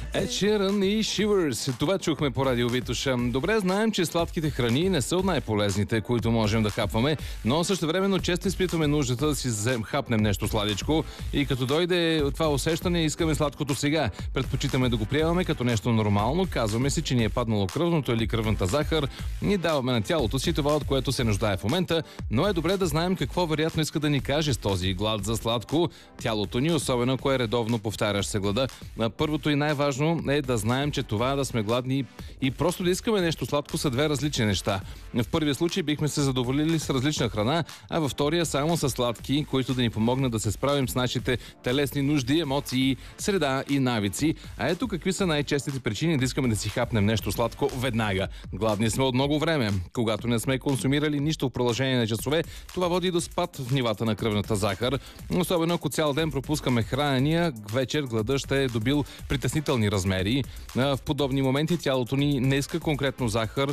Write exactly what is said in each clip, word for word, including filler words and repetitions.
Ed Sheeran и Shivers. Това чухме по радио Витоша. Добре знаем, че сладките храни не са от най-полезните, които можем да хапваме, но същевременно често изпитваме нуждата да си взем, хапнем нещо сладичко и като дойде това усещане, искаме сладкото сега. Предпочитаме да го приемаме като нещо нормално, казваме си, че ни е паднало кръвното или кръвната захар, ни даваме на тялото си това, от което се нуждае в момента, но е добре да знаем какво вероятно иска да ни каже с този глад за сладко тялото ни, особено ако е редовно повтарящ се глада. Първото и най-важно е да знаем, че това да сме гладни и просто да искаме нещо сладко са две различни неща. В първия случай бихме се задоволили с различна храна, а във втория само с сладки, които да ни помогнат да се справим с нашите телесни нужди, емоции, среда и навици. А ето какви са най-честите причини да искаме да си хапнем нещо сладко веднага. Гладни сме от много време. Когато не сме консумирали нищо в продължение на часове, това води до спад в нивата на кръвната захар. Особено ако цял ден пропускаме хранения, вечер глада ще е добил притеснителни размери. В подобни моменти тялото ни не иска конкретно захар,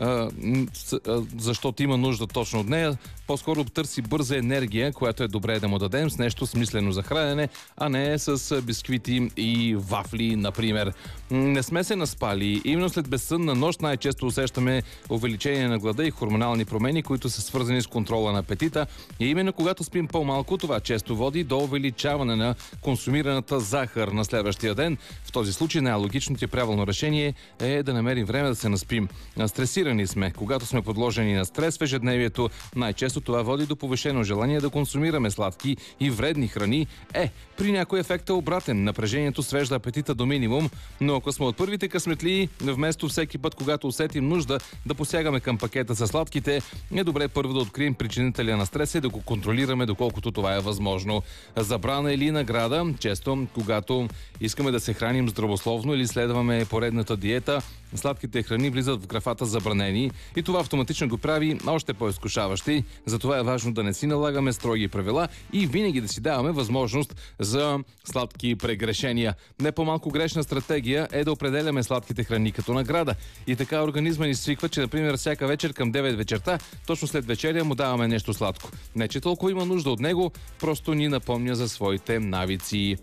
защото има нужда точно от нея. По-скоро търси бърза енергия, която е добре да му дадем с нещо смислено за хранене, а не с бисквити и вафли, например. Не сме се наспали. Именно след безсънна нощ най-често усещаме увеличение на глада и хормонални промени, които са свързани с контрола на апетита. И именно когато спим по-малко, това често води до увеличаване на консумираната захар на следващия ден. В този случай най-логичното и правилно решение е да намерим време да се наспим. Стресирани сме. Когато сме подложени на стрес в ежедневието, най-често това води до повишено желание да консумираме сладки и вредни храни. Е, при някой ефект е обратен. Напрежението свежда апетита до минимум, но ако сме от първите късметли, вместо всеки път, когато усетим нужда да посягаме към пакета с сладките, е добре първо да открием причинителя на стреса и да го контролираме, доколкото това е възможно. Забрана или награда, често, когато искаме да се храним здравословно или следваме поредната диета, сладките храни влизат в графата забранени и това автоматично го прави още по-изкушаващи. Затова е важно да не си налагаме строги правила и винаги да си даваме възможност за сладки прегрешения. Не по-малко грешна стратегия е да определяме сладките храни като награда. И така организма ни свиква, че например всяка вечер към девет вечерта, точно след вечеря му даваме нещо сладко. Не че толкова има нужда от него, просто ни напомня за своите навици.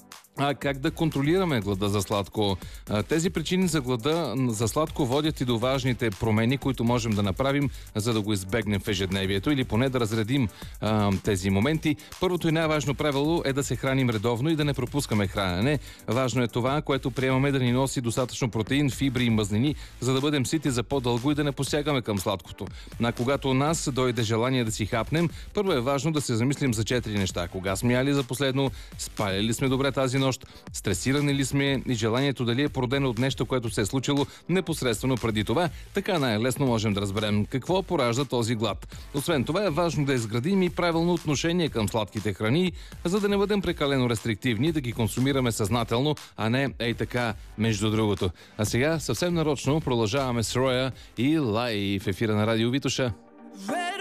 А как да контролираме глада за сладко? Тези причини за глада за сладко водят и до важните промени, които можем да направим, за да го избегнем в ежедневието или поне да разредим а, тези моменти. Първото и най-важно правило е да се храним редовно и да не пропускаме хранене. Важно е това, което приемаме, да ни носи достатъчно протеин, фибри и мазнини, за да бъдем сити за по-дълго и да не посягаме към сладкото. А когато у нас дойде желание да си хапнем, първо е важно да се замислим за четири неща. Кога сме яли за последно, спали ли сме добре тази нощ, стресирани ли сме и желанието дали е породено от нещо, което се е случило непосредствено преди това. Така най-лесно можем да разберем какво поражда този глад. Освен това е важно да изградим и правилно отношение към сладките храни, за да не бъдем прекалено рестриктивни, да ги консумираме съзнателно, а не ей така между другото. А сега съвсем нарочно продължаваме с Роя и Лай в ефира на радио Витоша.